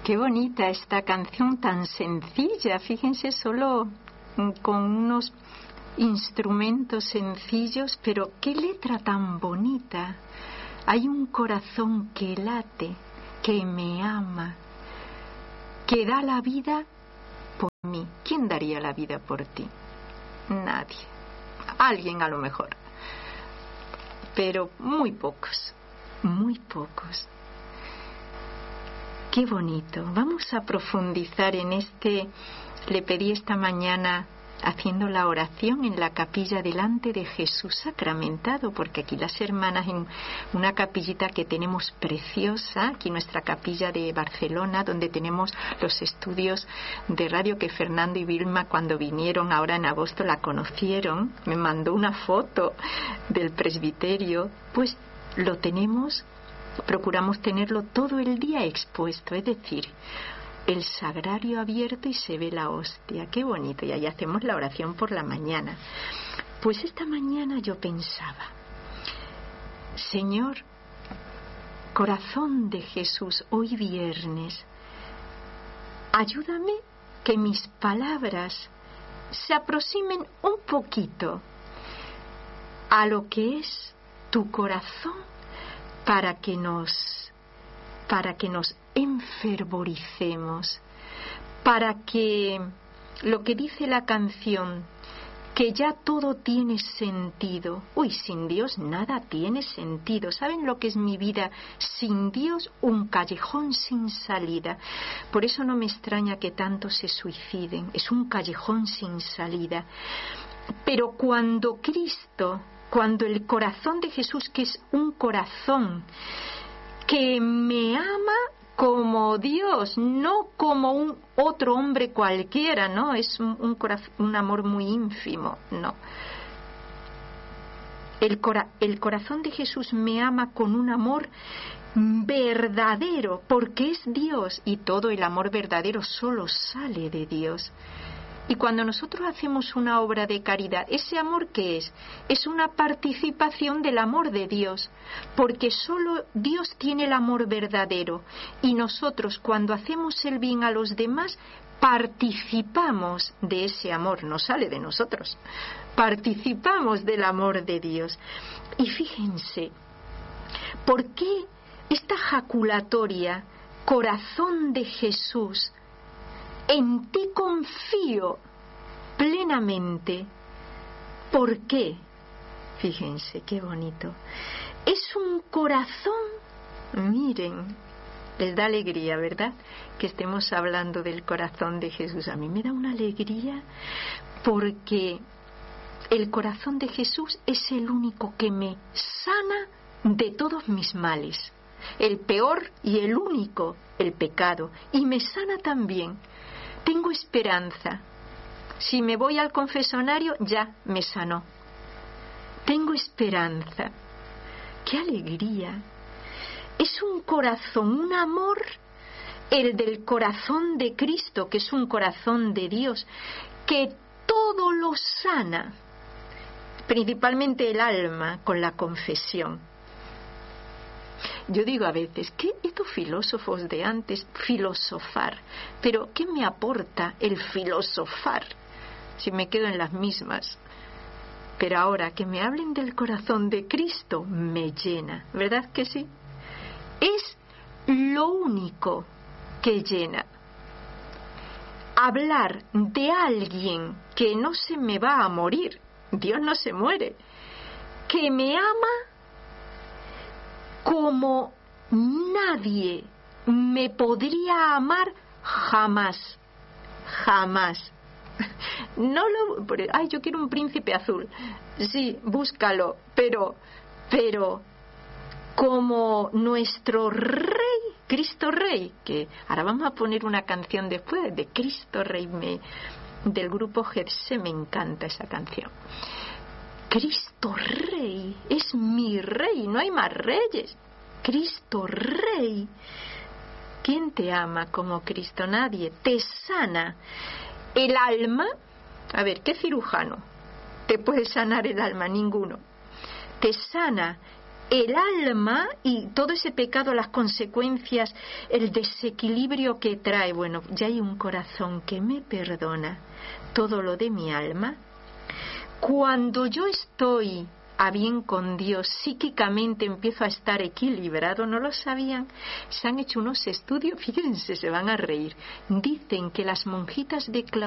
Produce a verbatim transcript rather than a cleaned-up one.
Qué bonita esta canción tan sencilla, fíjense, solo con unos instrumentos sencillos, pero qué letra tan bonita. Hay un corazón que late, que me ama, que da la vida por mí. ¿Quién daría la vida por ti? Nadie. Alguien a lo mejor, pero muy pocos, muy pocos. Qué bonito. Vamos a profundizar en este. Le pedí esta mañana, haciendo la oración en la capilla delante de Jesús sacramentado, porque aquí las hermanas, en una capillita que tenemos preciosa, aquí nuestra capilla de Barcelona, donde tenemos los estudios de radio, que Fernando y Vilma cuando vinieron ahora en agosto la conocieron, me mandó una foto del presbiterio, pues lo tenemos. Procuramos tenerlo todo el día expuesto, es decir, el sagrario abierto y se ve la hostia. Qué bonito. Y ahí hacemos la oración por la mañana. Pues esta mañana yo pensaba, Señor, corazón de Jesús, hoy viernes, ayúdame que mis palabras se aproximen un poquito a lo que es tu corazón, para que nos para que nos enfervoricemos, para que lo que dice la canción, que ya todo tiene sentido. Uy, sin Dios nada tiene sentido. ¿Saben lo que es mi vida? Sin Dios, un callejón sin salida. Por eso no me extraña que tantos se suiciden. Es un callejón sin salida. Pero cuando Cristo, cuando el corazón de Jesús, que es un corazón que me ama como Dios, no como un otro hombre cualquiera, ¿no? Es un, un, corazón, un amor muy ínfimo, no. El, cora, el corazón de Jesús me ama con un amor verdadero, porque es Dios, y todo el amor verdadero solo sale de Dios. Y cuando nosotros hacemos una obra de caridad, ¿ese amor qué es? Es una participación del amor de Dios, porque solo Dios tiene el amor verdadero. Y nosotros, cuando hacemos el bien a los demás, participamos de ese amor, no sale de nosotros. Participamos del amor de Dios. Y fíjense, ¿por qué esta jaculatoria, corazón de Jesús? En ti confío plenamente. ¿Por qué? Fíjense, qué bonito. Es un corazón, miren, les da alegría, ¿verdad? Que estemos hablando del corazón de Jesús. A mí me da una alegría porque el corazón de Jesús es el único que me sana de todos mis males. El peor y el único, el pecado. Y me sana también. Tengo esperanza. Si me voy al confesionario, ya me sanó. Tengo esperanza. ¡Qué alegría! Es un corazón, un amor, el del corazón de Cristo, que es un corazón de Dios, que todo lo sana, principalmente el alma, con la confesión. Yo digo a veces, ¿qué estos filósofos de antes filosofar? Pero ¿qué me aporta el filosofar si me quedo en las mismas? Pero ahora que me hablen del corazón de Cristo me llena, ¿verdad que sí? Es lo único que llena. Hablar de alguien que no se me va a morir, Dios no se muere, que me ama como nadie me podría amar jamás, jamás. No lo, ay, yo quiero un príncipe azul. Sí, búscalo, pero, pero como nuestro Rey, Cristo Rey, que ahora vamos a poner una canción después de Cristo Rey, me, del grupo Getse, me encanta esa canción. Cristo Rey, es mi Rey, no hay más reyes. Cristo Rey. ¿Quién te ama como Cristo? Nadie. Te sana el alma. A ver, ¿qué cirujano te puede sanar el alma? Ninguno. Te sana el alma y todo ese pecado, las consecuencias, el desequilibrio que trae, bueno, ya hay un corazón que me perdona todo lo de mi alma. Cuando yo estoy a bien con Dios, psíquicamente empiezo a estar equilibrado. ¿No lo sabían? Se han hecho unos estudios, fíjense, se van a reír. Dicen que las monjitas de Claudia